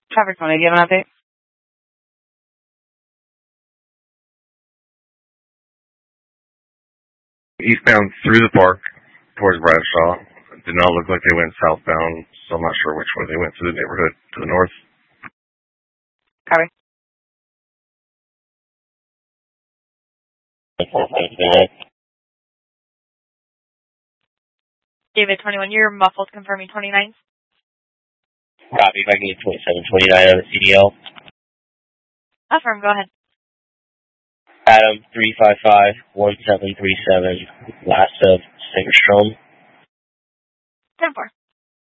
Traffic 20, do you have an update? Eastbound through the park towards Bradshaw. Did not look like they went southbound, so I'm not sure which way they went through the neighborhood to the north. Copy. David 21, you're muffled, confirming 29. Copy, if I can get 2729 on the CDL. Affirm, go ahead. Adam 355-1737, last of Singerstrom. 10-4.